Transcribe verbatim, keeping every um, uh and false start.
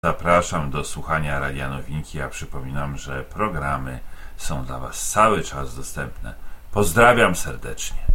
Zapraszam do słuchania Radia Nowinki. Ja przypominam, że programy są dla Was cały czas dostępne. Pozdrawiam serdecznie.